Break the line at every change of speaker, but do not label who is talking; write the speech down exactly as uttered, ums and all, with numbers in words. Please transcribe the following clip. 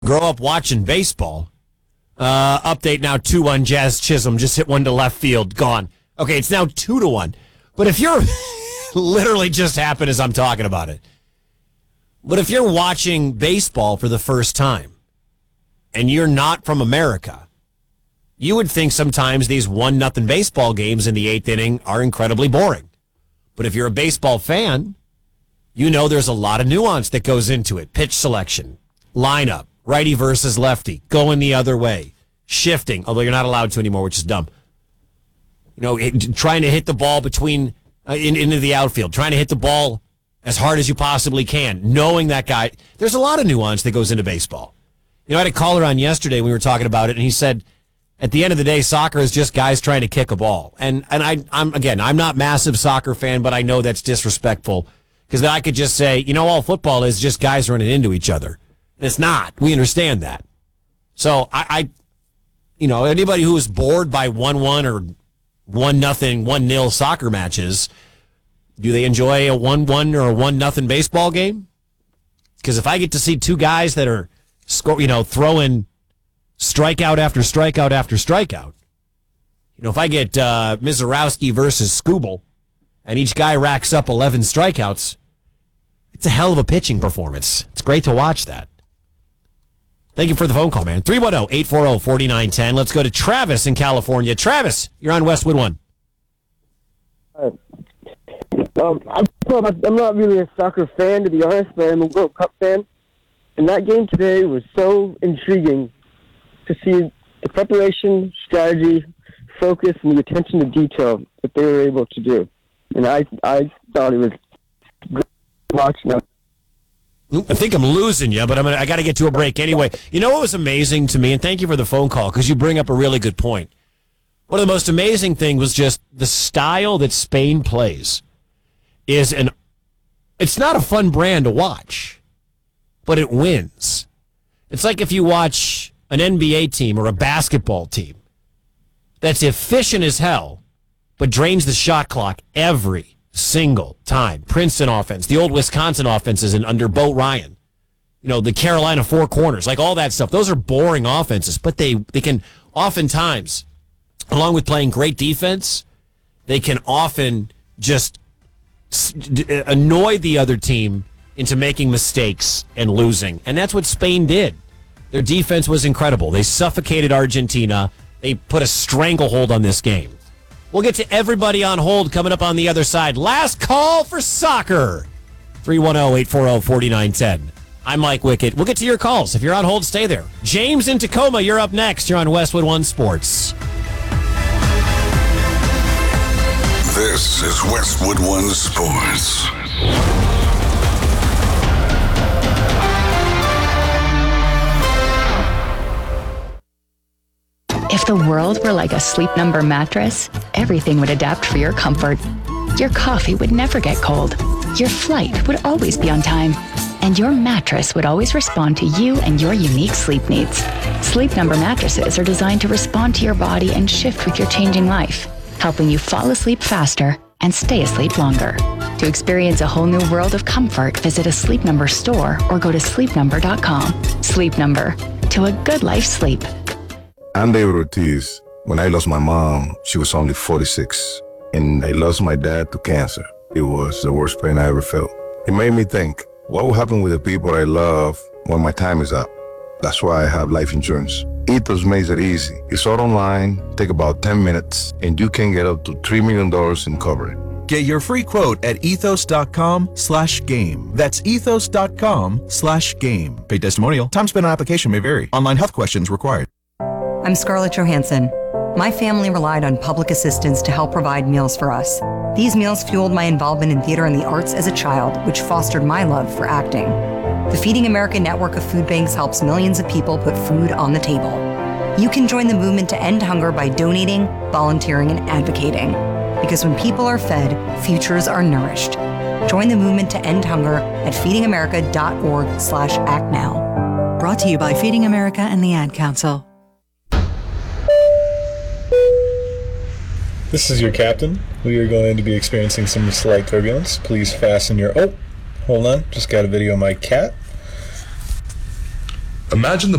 Grow up watching baseball. Uh, update now two one Jazz Chisholm. Just hit one to left field. Gone. Okay, it's now two to one. But if you're literally just happened as I'm talking about it. But if you're watching baseball for the first time and you're not from America, you would think sometimes these one nothing baseball games in the eighth inning are incredibly boring. But if you're a baseball fan, you know there's a lot of nuance that goes into it. Pitch selection, lineup, righty versus lefty, going the other way, shifting, although you're not allowed to anymore, which is dumb. You know, it, trying to hit the ball between uh, in, into the outfield, trying to hit the ball as hard as you possibly can, knowing that guy. There's a lot of nuance that goes into baseball. You know, I had a caller on yesterday when we were talking about it, and he said, at the end of the day, soccer is just guys trying to kick a ball. And and I, I'm again, I'm not a massive soccer fan, but I know that's disrespectful because then I could just say, you know, all football is just guys running into each other. And it's not. We understand that. So I, I you know, anybody who is bored by one one or one nothing, one nil soccer matches, do they enjoy a one one or a one nothing baseball game? Because if I get to see two guys that are, score, you know, throwing strikeout after strikeout after strikeout. You know, if I get uh, Mizorowski versus Skubal, and each guy racks up eleven strikeouts, it's a hell of a pitching performance. It's great to watch that. Thank you for the phone call, man. three one zero, eight four zero, four nine one zero. Let's go to Travis in California. Travis, you're on Westwood One.
Um, I'm, I'm not really a soccer fan, to be honest, but I'm a World Cup fan. And that game today was so intriguing to see the preparation, strategy, focus, and the attention to detail that they were able to do. And I I thought it was great watching them.
I think I'm losing you, but I'm gonna, I got to get to a break anyway. You know what was amazing to me, and thank you for the phone call, because you bring up a really good point. One of the most amazing things was just the style that Spain plays is an, it's not a fun brand to watch, but it wins. It's like if you watch an N B A team or a basketball team that's efficient as hell, but drains the shot clock every single time. Princeton offense, the old Wisconsin offenses and under Bo Ryan, you know, the Carolina Four Corners, like all that stuff. Those are boring offenses, but they, they can oftentimes, along with playing great defense, they can often just annoy the other team into making mistakes and losing. And that's what Spain did. Their defense was incredible. They suffocated Argentina. They put a stranglehold on this game. We'll get to everybody on hold coming up on the other side. Last call for soccer. three one zero, eight four zero, four nine one zero. I'm Mike Wickett. We'll get to your calls. If you're on hold, stay there. James in Tacoma, you're up next. You're on Westwood One Sports.
This is Westwood One Sports.
If the world were like a Sleep Number mattress, everything would adapt for your comfort. Your coffee would never get cold. Your flight would always be on time. And your mattress would always respond to you and your unique sleep needs. Sleep Number mattresses are designed to respond to your body and shift with your changing life, helping you fall asleep faster and stay asleep longer. To experience a whole new world of comfort, visit a Sleep Number store or go to sleep number dot com. Sleep Number. To a good life sleep.
I'm David Ortiz. When I lost my mom, she was only forty-six, and I lost my dad to cancer. It was the worst pain I ever felt. It made me think, what will happen with the people I love when my time is up? That's why I have life insurance. Ethos makes it easy. It's all online, take about ten minutes, and you can get up to three million dollars in coverage.
Get your free quote at ethos.com slash game. That's ethos.com slash game. Paid testimonial. Time spent on application may vary. Online health questions required.
I'm Scarlett Johansson. My family relied on public assistance to help provide meals for us. These meals fueled my involvement in theater and the arts as a child, which fostered my love for acting. The Feeding America network of food banks helps millions of people put food on the table. You can join the movement to end hunger by donating, volunteering, and advocating. Because when people are fed, futures are nourished. Join the movement to end hunger at feedingamerica.org slash act now.
Brought to you by Feeding America and the Ad Council.
This is your captain. We are going to be experiencing some slight turbulence. Please fasten your... Oh, hold on. Just got a video of my cat.
Imagine the